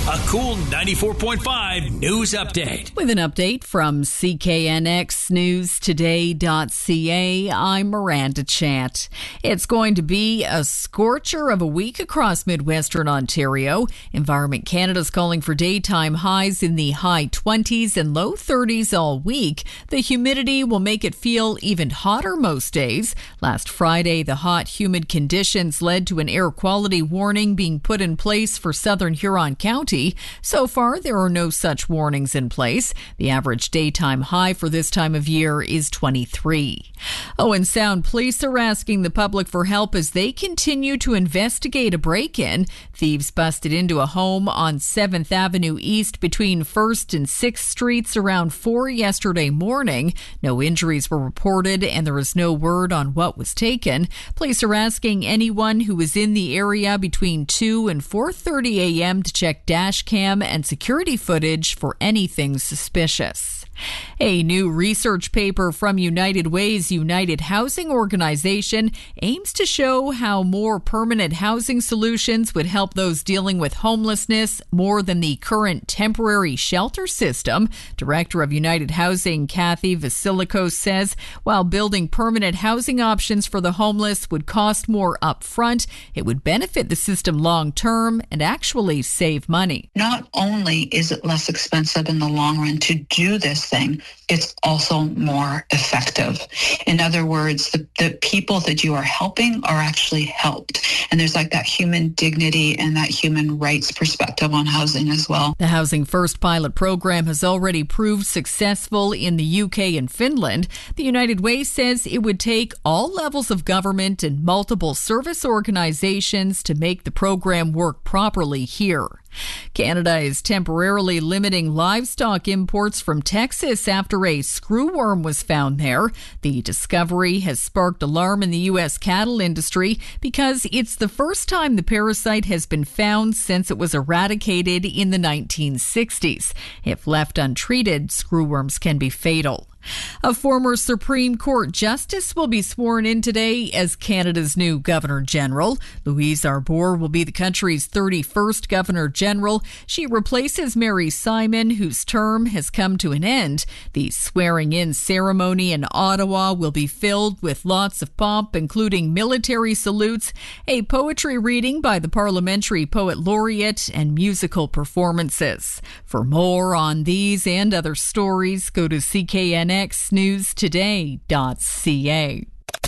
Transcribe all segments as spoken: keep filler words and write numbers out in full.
A cool ninety-four point five news update. With an update from C K N X News Today dot C A, I'm Miranda Chant. It's going to be a scorcher of a week across Midwestern Ontario. Environment Canada's calling for daytime highs in the high twenties and low thirties all week. The humidity will make it feel even hotter most days. Last Friday, the hot, humid conditions led to an air quality warning being put in place for southern Huron County. So far, there are no such warnings in place. The average daytime high for this time of year is twenty-three. Owen Sound police are asking the public for help as they continue to investigate a break-in. Thieves busted into a home on seventh Avenue East between first and sixth Streets around four yesterday morning. No injuries were reported and there is no word on what was taken. Police are asking anyone who was in the area between two and four thirty a.m. to check dash cam and security footage for anything suspicious. A new research paper from United Way's United Housing Organization aims to show how more permanent housing solutions would help those dealing with homelessness more than the current temporary shelter system. Director of United Housing, Kathy Vasilikos, says while building permanent housing options for the homeless would cost more upfront, it would benefit the system long term and actually save money. Not only is it less expensive in the long run to do this thing, it's also more effective. In other words, the, the people that you are helping are actually helped. And there's like that human dignity and that human rights perspective on housing as well. The Housing First pilot program has already proved successful in the U K and Finland. The United Way says it would take all levels of government and multiple service organizations to make the program work properly here. Canada is temporarily limiting livestock imports from Texas after a screwworm was found there. The discovery has sparked alarm in the U S cattle industry because it's the first time the parasite has been found since it was eradicated in the nineteen sixties. If left untreated, screwworms can be fatal. A former Supreme Court justice will be sworn in today as Canada's new Governor General. Louise Arbour will be the country's thirty-first Governor General. She replaces Mary Simon, whose term has come to an end. The swearing-in ceremony in Ottawa will be filled with lots of pomp, including military salutes, a poetry reading by the Parliamentary Poet Laureate, and musical performances. For more on these and other stories, go to C K N X News Today dot C A.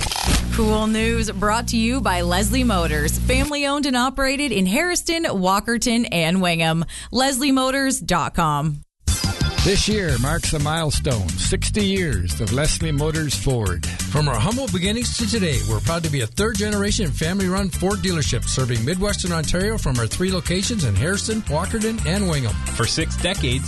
Cool news brought to you by Leslie Motors, family owned and operated in Harrison, Walkerton, and Wingham. Leslie Motors dot com. This year marks a milestone, sixty years of Leslie Motors Ford. From our humble beginnings to today, we're proud to be a third-generation family-run Ford dealership serving Midwestern Ontario from our three locations in Harrison, Walkerton, and Wingham. For six decades,